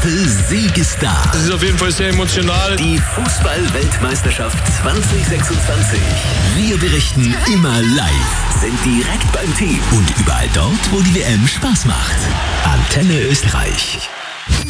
nächste Sieg ist da. Das ist auf jeden Fall sehr emotional. Die Fußball-Weltmeisterschaft 2026. Wir berichten immer live, sind direkt beim Team und überall dort, wo die WM Spaß macht. Antenne Österreich.